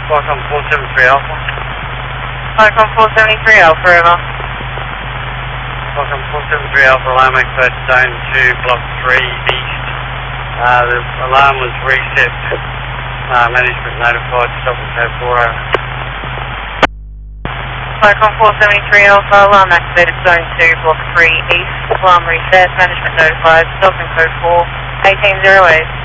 Qualcomm 473 Alpha. Qualcomm 473 Alpha, over. Qualcomm 473 Alpha, alarm activated zone 2, block 3 east. The alarm was reset. Management notified, stop and code 4 over. Qualcomm 473 Alpha, alarm activated zone 2, block 3 east. Alarm reset, management notified, stop and code 4, 1808.